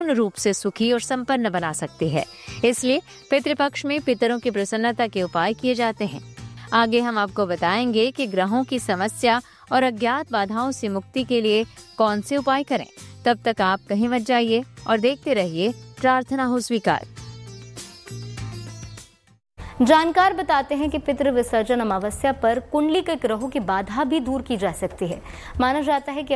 पूर्ण रूप से सुखी और संपन्न बना सकती है। इसलिए पितृपक्ष में पितरों की प्रसन्नता के उपाय किए जाते हैं। आगे हम आपको बताएंगे कि ग्रहों की समस्या और अज्ञात बाधाओं से मुक्ति के लिए कौन से उपाय करें। तब तक आप कहीं मत जाइए और देखते रहिए प्रार्थना हो स्वीकार। जानकार बताते हैं कि पितृ विसर्जन अमावस्या पर कुंडली के ग्रहों की बाधा भी दूर की जा सकती है। माना जाता है कि